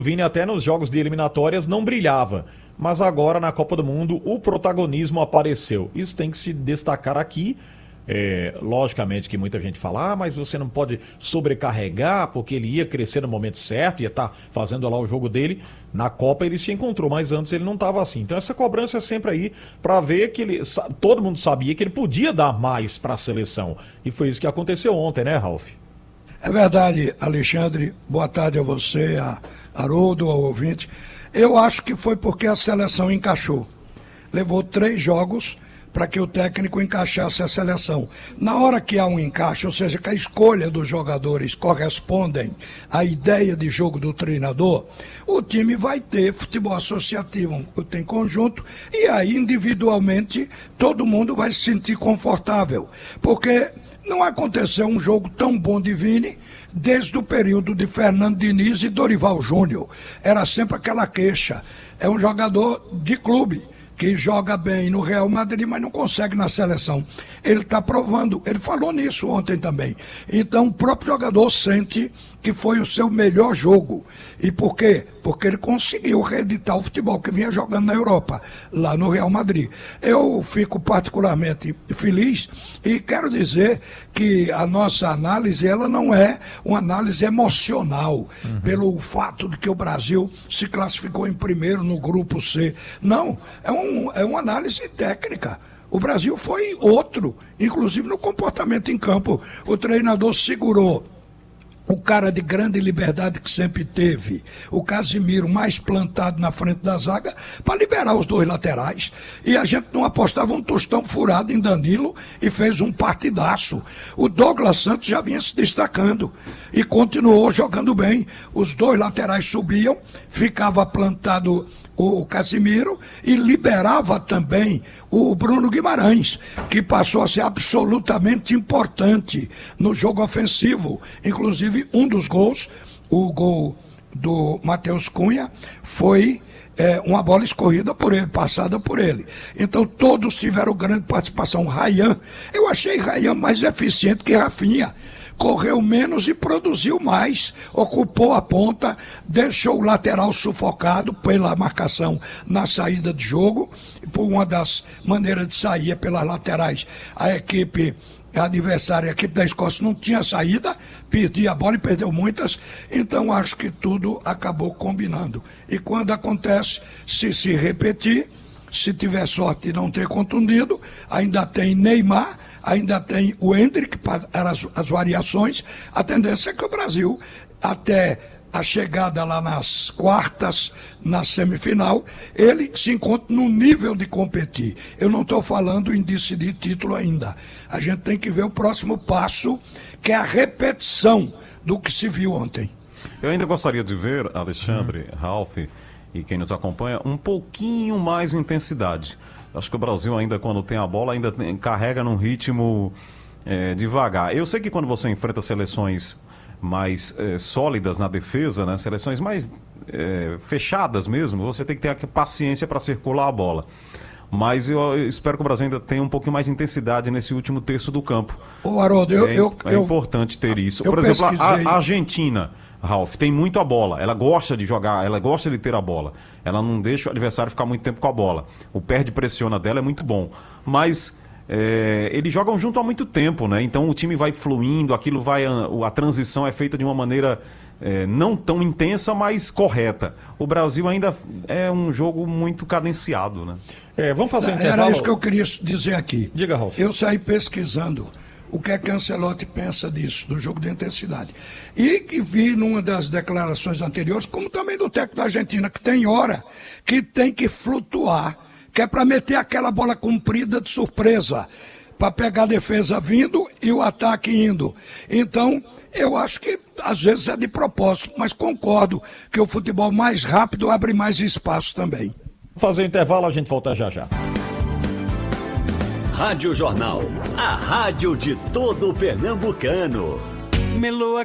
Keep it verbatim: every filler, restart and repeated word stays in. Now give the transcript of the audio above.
Vini até nos jogos de eliminatórias não brilhava, mas agora na Copa do Mundo o protagonismo apareceu. Isso tem que se destacar aqui. É, logicamente que muita gente fala, ah, mas você não pode sobrecarregar, porque ele ia crescer no momento certo, ia estar fazendo lá o jogo dele. Na Copa ele se encontrou, mas antes ele não estava assim. Então essa cobrança é sempre aí para ver que ele, todo mundo sabia que ele podia dar mais para a seleção. E foi isso que aconteceu ontem, né, Ralf? É verdade, Alexandre. Boa tarde a você, a Haroldo, ao ouvinte. Eu acho que foi porque a seleção encaixou. Levou três jogos para que o técnico encaixasse a seleção. Na hora que há um encaixe, ou seja, que a escolha dos jogadores correspondem à ideia de jogo do treinador, o time vai ter futebol associativo, tem conjunto, e aí individualmente todo mundo vai se sentir confortável. Porque não aconteceu um jogo tão bom de Vini desde o período de Fernando Diniz e Dorival Júnior. Era sempre aquela queixa. É um jogador de clube que joga bem no Real Madrid, mas não consegue na seleção. Ele está provando, ele falou nisso ontem também. Então o próprio jogador sente que foi o seu melhor jogo. E por quê? Porque ele conseguiu reeditar o futebol que vinha jogando na Europa, lá no Real Madrid. Eu fico particularmente feliz e quero dizer que a nossa análise, ela não é uma análise emocional, uhum. pelo fato de que o Brasil se classificou em primeiro no grupo C. Não, é, um, é uma análise técnica. O Brasil foi outro, inclusive no comportamento em campo. O treinador segurou o cara de grande liberdade que sempre teve, o Casimiro mais plantado na frente da zaga, para liberar os dois laterais. E a gente não apostava um tostão furado em Danilo e fez um partidaço. O Douglas Santos já vinha se destacando e continuou jogando bem. Os dois laterais subiam, ficava plantado o Casimiro e liberava também o Bruno Guimarães, que passou a ser absolutamente importante no jogo ofensivo. Inclusive, um dos gols, o gol do Matheus Cunha, foi é, uma bola escorrida por ele, passada por ele. Então, todos tiveram grande participação. Rayhan, eu achei Rayhan mais eficiente que Rafinha. Correu menos e produziu mais, ocupou a ponta, deixou o lateral sufocado pela marcação na saída de jogo, por uma das maneiras de sair pelas laterais. A equipe adversária, a equipe da Escócia não tinha saída, perdia a bola e perdeu muitas, então acho que tudo acabou combinando. E quando acontece, se se repetir, se tiver sorte de não ter contundido, ainda tem Neymar, ainda tem o Endrick para as, as variações. A tendência é que o Brasil, até a chegada lá nas quartas, na semifinal, ele se encontra no nível de competir. Eu não estou falando em decidir título ainda. A gente tem que ver o próximo passo, que é a repetição do que se viu ontem. Eu ainda gostaria de ver, Alexandre, hum. Ralf e quem nos acompanha, um pouquinho mais intensidade. Acho que o Brasil ainda, quando tem a bola, ainda tem, carrega num ritmo é, devagar. Eu sei que quando você enfrenta seleções mais é, sólidas na defesa, né, seleções mais é, fechadas mesmo, você tem que ter a paciência para circular a bola. Mas eu, eu espero que o Brasil ainda tenha um pouquinho mais de intensidade nesse último terço do campo. Ô, Haroldo, eu, é, eu, é eu, importante ter isso. Eu Por exemplo, pesquisei... a, a Argentina, Ralf, tem muito a bola, ela gosta de jogar, ela gosta de ter a bola, ela não deixa o adversário ficar muito tempo com a bola, o perde-pressiona dela é muito bom, mas é, eles jogam junto há muito tempo, né? Então o time vai fluindo, aquilo vai, a, a transição é feita de uma maneira é, não tão intensa, mas correta. O Brasil ainda é um jogo muito cadenciado, né? É, vamos fazer um Era intervalo. isso que eu queria dizer aqui. Diga, Ralf. Eu saí pesquisando o que é que Ancelotti pensa disso, do jogo de intensidade. E que vi numa das declarações anteriores, como também do técnico da Argentina, que tem hora que tem que flutuar, que é para meter aquela bola comprida de surpresa, para pegar a defesa vindo e o ataque indo. Então, eu acho que às vezes é de propósito, mas concordo que o futebol mais rápido abre mais espaço também. Vamos fazer um intervalo, a gente volta já já. Rádio Jornal, a rádio de todo pernambucano. Melô